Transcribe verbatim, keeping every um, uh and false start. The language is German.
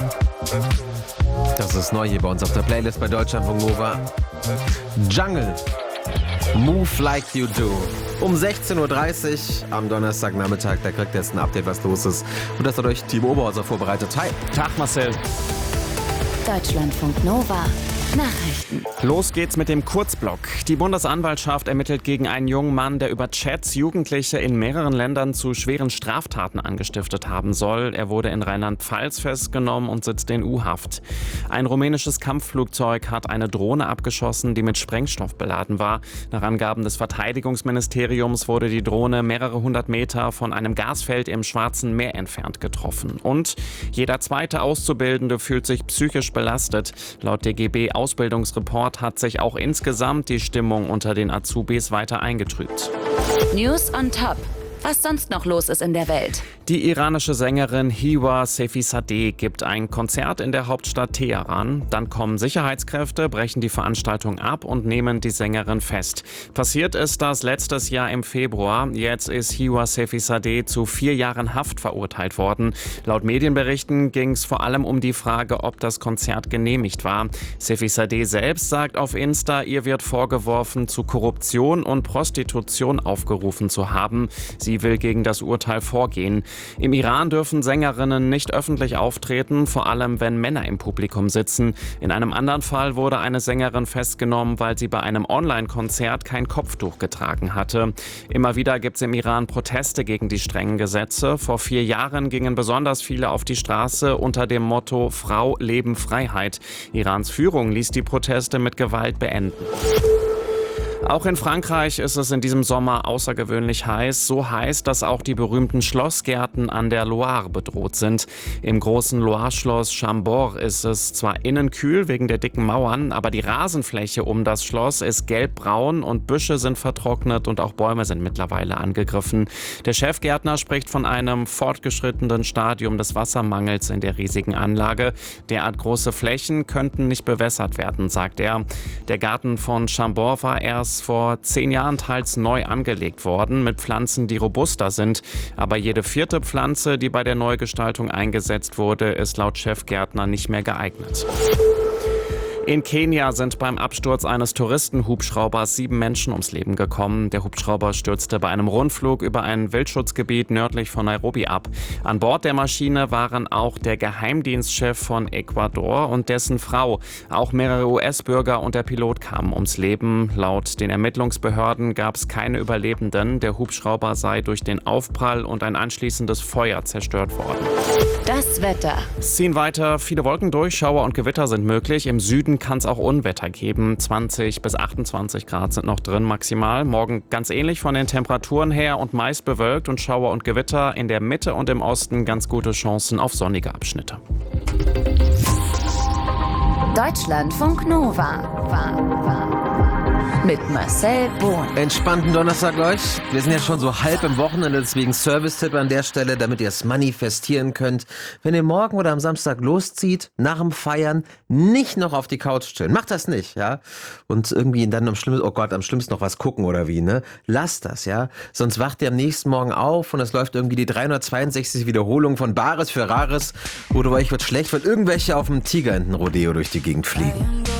Das ist neu hier bei uns auf der Playlist bei Deutschlandfunk Nova. Jungle. Move Like You Do. Um sechzehn Uhr dreißig am Donnerstagnachmittag, da kriegt ihr jetzt ein Update, was los ist. Und das hat euch Timo Oberhauser vorbereitet. Hi. Tag, Marcel. Deutschlandfunk Nova. Nachrichten. Los geht's mit dem Kurzblock. Die Bundesanwaltschaft ermittelt gegen einen jungen Mann, der über Chats Jugendliche in mehreren Ländern zu schweren Straftaten angestiftet haben soll. Er wurde in Rheinland-Pfalz festgenommen und sitzt in U-Haft. Ein rumänisches Kampfflugzeug hat eine Drohne abgeschossen, die mit Sprengstoff beladen war. Nach Angaben des Verteidigungsministeriums wurde die Drohne mehrere hundert Meter von einem Gasfeld im Schwarzen Meer entfernt getroffen. Und jeder zweite Auszubildende fühlt sich psychisch belastet. Laut D G B Ausbildungsreport hat sich auch insgesamt die Stimmung unter den Azubis weiter eingetrübt. News on Top. Was sonst noch los ist in der Welt. Die iranische Sängerin Hiwa Sefizadeh gibt ein Konzert in der Hauptstadt Teheran. Dann kommen Sicherheitskräfte, brechen die Veranstaltung ab und nehmen die Sängerin fest. Passiert ist das letztes Jahr im Februar. Jetzt ist Hiwa Sefizadeh zu vier Jahren Haft verurteilt worden. Laut Medienberichten ging es vor allem um die Frage, ob das Konzert genehmigt war. Sefizadeh selbst sagt auf Insta, ihr wird vorgeworfen, zu Korruption und Prostitution aufgerufen zu haben. Sie will gegen das Urteil vorgehen. Im Iran dürfen Sängerinnen nicht öffentlich auftreten, vor allem wenn Männer im Publikum sitzen. In einem anderen Fall wurde eine Sängerin festgenommen, weil sie bei einem Online-Konzert kein Kopftuch getragen hatte. Immer wieder gibt es im Iran Proteste gegen die strengen Gesetze. Vor vier Jahren gingen besonders viele auf die Straße unter dem Motto Frau, Leben, Freiheit. Irans Führung ließ die Proteste mit Gewalt beenden. Auch in Frankreich ist es in diesem Sommer außergewöhnlich heiß. So heiß, dass auch die berühmten Schlossgärten an der Loire bedroht sind. Im großen Loire-Schloss Chambord ist es zwar innen kühl wegen der dicken Mauern, aber die Rasenfläche um das Schloss ist gelbbraun und Büsche sind vertrocknet und auch Bäume sind mittlerweile angegriffen. Der Chefgärtner spricht von einem fortgeschrittenen Stadium des Wassermangels in der riesigen Anlage. Derart große Flächen könnten nicht bewässert werden, sagt er. Der Garten von Chambord war erst vor zehn Jahren teils neu angelegt worden, mit Pflanzen, die robuster sind. Aber jede vierte Pflanze, die bei der Neugestaltung eingesetzt wurde, ist laut Chefgärtner nicht mehr geeignet. In Kenia sind beim Absturz eines Touristenhubschraubers sieben Menschen ums Leben gekommen. Der Hubschrauber stürzte bei einem Rundflug über ein Wildschutzgebiet nördlich von Nairobi ab. An Bord der Maschine waren auch der Geheimdienstchef von Ecuador und dessen Frau. Auch mehrere U S-Bürger und der Pilot kamen ums Leben. Laut den Ermittlungsbehörden gab es keine Überlebenden. Der Hubschrauber sei durch den Aufprall und ein anschließendes Feuer zerstört worden. Das Wetter. Es ziehen weiter viele Wolken durch, Schauer und Gewitter sind möglich. Im Süden kann es auch Unwetter geben. zwanzig bis achtundzwanzig Grad sind noch drin maximal. Morgen ganz ähnlich von den Temperaturen her und meist bewölkt und Schauer und Gewitter. In der Mitte und im Osten ganz gute Chancen auf sonnige Abschnitte. Deutschlandfunk Nova. War, war. Mit Marcel Bohn. Entspannten Donnerstag euch. Wir sind ja schon so halb im Wochenende, deswegen Service-Tipp an der Stelle, damit ihr es manifestieren könnt. Wenn ihr morgen oder am Samstag loszieht, nach dem Feiern, nicht noch auf die Couch chillen. Macht das nicht, ja. Und irgendwie dann am schlimmsten, oh Gott, am schlimmsten noch was gucken oder wie, ne? Lasst das, ja. Sonst wacht ihr am nächsten Morgen auf und es läuft irgendwie die dreihundertzweiundsechzig Wiederholung von Bares für Rares oder bei euch wird schlecht, weil irgendwelche auf dem Tigerenten-Rodeo durch die Gegend fliegen.